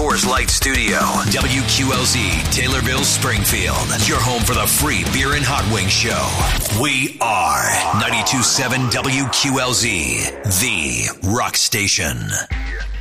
Coors Light Studio. WQLZ, Taylorville, Springfield. Your home for the free beer and hot wing show. We are 92.7 WQLZ, the rock station.